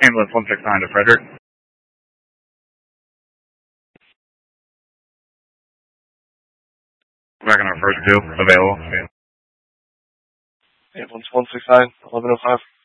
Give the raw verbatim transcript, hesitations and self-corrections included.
Ambulance one six nine to Frederick. Back on our first two, available. Ambulance one six nine, eleven oh five.